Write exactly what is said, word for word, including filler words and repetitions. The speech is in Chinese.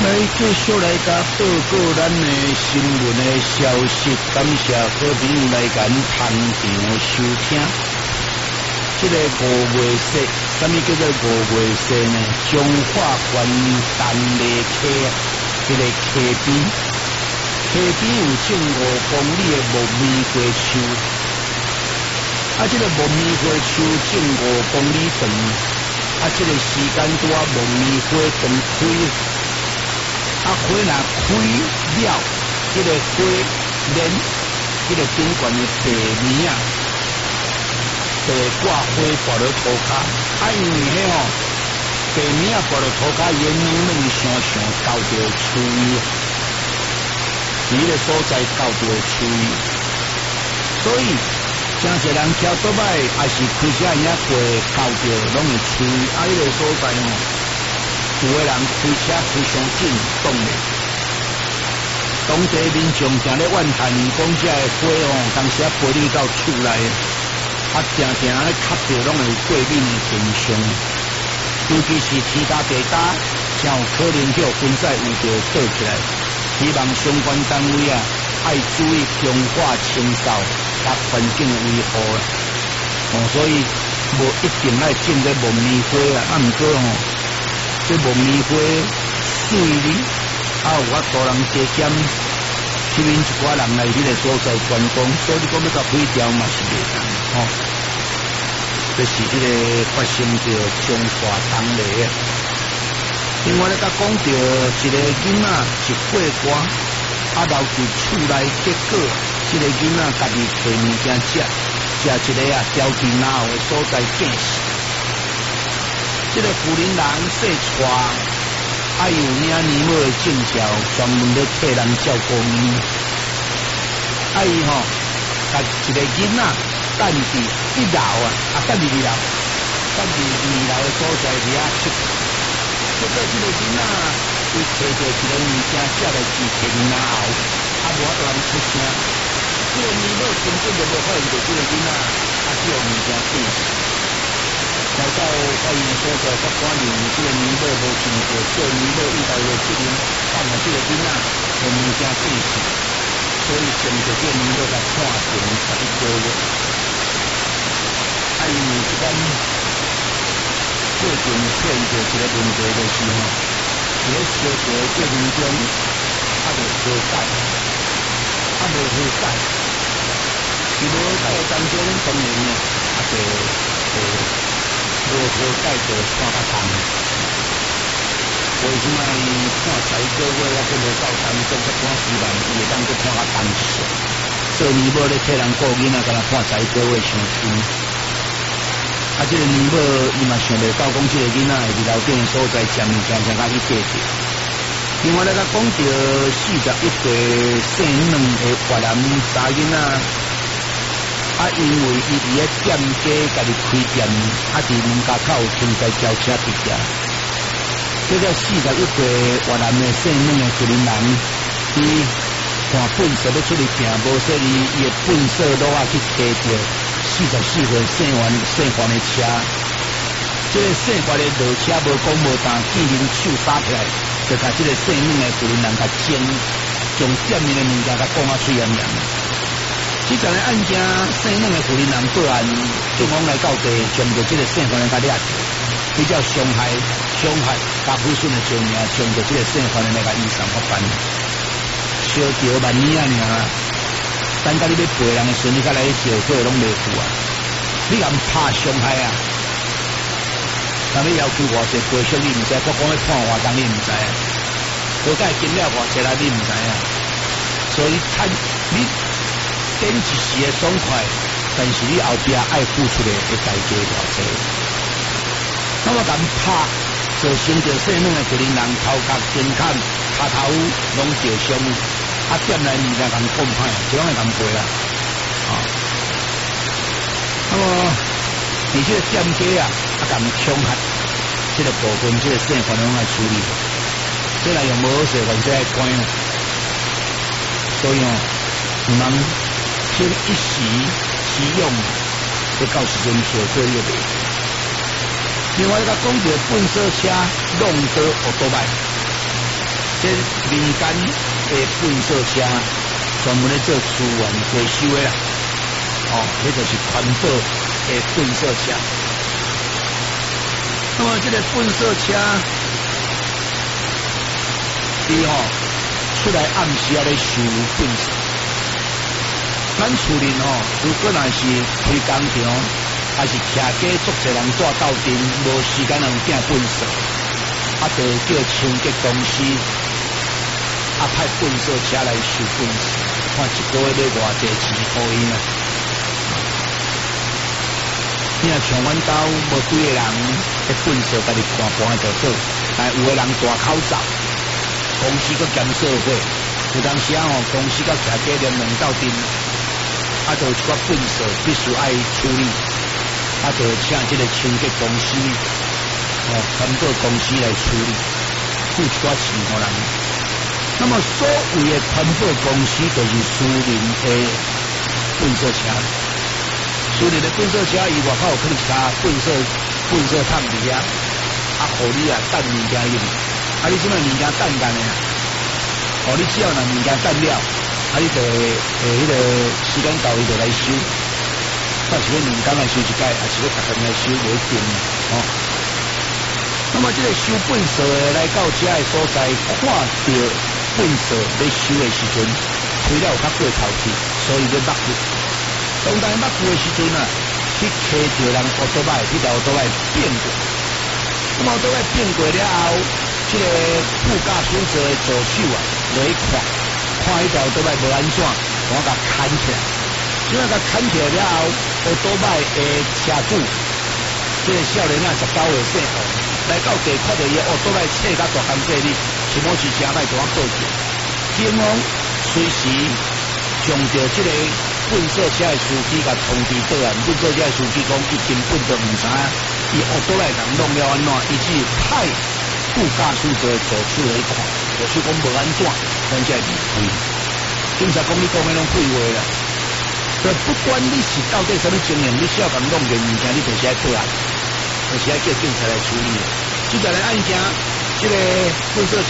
来继续来甲报告咱的新闻的消息，感谢各位朋友来甲捧场收听。这个五月十，什么叫做五月十呢？中华关丹内溪，这个溪边，溪边有种五公里的木玫瑰树，啊，这个木玫瑰树种五公里长，啊，这个时间拄啊木玫瑰刚开。啊，花若开了，这个花连这个顶悬的白棉啊，就会挂花挂到涂骹。啊，因为迄吼白棉啊挂到涂骹，伊软软上上交着趣味，伊个所在交着趣味，所以真侪人跳倒摆，还是开车遐过交着拢会趣味。啊，迄个所在吼。有个人开车非常紧动的，当地民众正咧怨叹讲这个花哦，当时啊飞入到厝内，啊定定咧卡着拢会有过敏的现象，尤其是天干地干，才有可能叫分载有着倒起来。希望相关单位啊，爱注意强化清扫，甲环境的维护啦。哦，所以无一定爱种个木棉花啊，啊毋过吼。这木棉花水哩，啊有法度人加减，吸引一寡人来这个所在观光，所以讲要甲毁掉嘛是袂当吼。这是这个发生着中华当地的。另外咧，甲讲着一个囡仔一过关，啊留伫厝内，结果这个囡仔家己摕物件食，食一个啊掉伫哪后的所在见死。这个富林人说出，还有领年母的证照，专门咧替人照顾伊。啊伊吼，甲一个囡仔等伫一楼啊，啊等伫二楼，等伫二楼的所在伫遐吃。结果这个囡仔伊摕着一个物件食来自摕哪后，啊无法度人出声。这个年母根本就无发现到这个囡仔啊这个物件变死。来到法院所在，法官认为这个年母无尽到对年母应该的责任，放了这个囡仔和物件变死，所以将着这个年母来判刑十一个月。啊，因为这间过程出现着一个问题，就是吼，伫咧烧茶的过程中，啊无喝解，啊无喝解，伫无解当中当然呢，啊就诶。无好解就判较重，为什么判十一个月还佫无够重，再判四万，伊会当佫判较重一些。做年母咧替人顾囡仔，敢若判十一个月伤轻。啊，这个年母伊嘛想袂到，讲这个囡仔会伫楼顶的所在食物件，才甲去爬着。另外咧，甲讲着四十一岁姓两的越南查囡仔。啊，因为伊伫咧店家家己开店，啊，伫门口口停在轿车伫遐。这个四十一岁越南的姓两的富人人，伊看粪扫要出去行，无说伊伊的粪扫攞啊去摕着四十四岁姓完姓完的车。这个姓完的落车无讲无当，见人手打起来，就甲这个姓两的富人人甲争，将店面的物件甲讲啊嘴严严。这件的案件，姓两的富人人报案，警方来到地，将着这个姓犯人甲掠去，比较伤害、伤害、加毁损的罪名，将着这个姓犯人来甲移送法办。烧条万年啊尔，等到你要赔人的时，你甲来烧过拢袂付啊！你敢怕伤害啊？那要要求偌济赔偿你唔知，我讲要判偌重你唔知啊？我该金了偌济啦，你唔知啊？所以看你。点一时的爽快，但是你后壁爱付出的的代价偌济。那么咁拍，造成着姓两的富人人头壳、肩胛、骹头拢受伤，啊店内物件咁讲歹，就拢会咁赔啦。啊，那么而且店家啊，啊咁恐吓，这个部分这个姓犯人来处理，这来用无好势，反正爱关啦。所以哦，唔能。凭一时之用，会到时阵受过又袂。另外一个讲到粪扫车弄到奥多麦，这这民间的粪扫车专门咧做资源回收的啦，哦，那就是环保的粪扫车。那么这个粪扫车，伊吼出来暗时啊咧收粪扫。咱厝里吼，如果若是开工厂，还是徛家足侪人住斗阵，无时间人捡粪扫，啊，就叫清洁公司啊派粪扫车来收粪扫，看一个月要偌济钱互因啊。你若像阮兜无几个人，迄粪扫家己搬搬就好，但有个人大口罩，公司搁减社会，有当时啊吼，公司甲徛家连两斗阵。啊，就一寡粪扫必须爱处理，啊，就请这个清洁公司，哦，环保公司来处理，付一寡钱互人。那么所谓的环保公司就是私人的粪扫车，私人的粪扫车伊外口有可能加粪扫粪扫桶伫遐，啊，互你啊等物件入去，啊，你即摆物件等干的啊，哦，你只要若物件等了。啊！你就诶，迄个时间到，伊就来收。到时要两工来收一届，还是要逐天来收，无一定哦。那么这个收粪扫的来到遮的所在，看到粪扫要收的时阵，除了有较过头去，所以要抹去。当当抹去的时阵啊，去摕着人奥多麦，去条奥多麦变过。那么奥多麦变过了后，这个副驾驶座的左手啊，来看。看迄条倒摆无安怎，我甲牵起来，即摆甲牵起来了后，我倒摆的车主，即、这个少年啊十九岁姓王，来到地看到伊哦倒摆册甲大项势力，是某是车歹就我报警，警方随时将着即个粪扫车的司机甲通知报案，粪扫车的司机讲伊根本就毋知影，伊哦倒摆人弄了安怎，伊只派副驾驶座的左手来看，左手讲无安怎。咱才离开，警察讲你讲的拢废话啦。所以不管你是到底什么情形，你只要讲弄件物件，你就是爱报案，就是爱叫警察来处理。这个案件，这个粪扫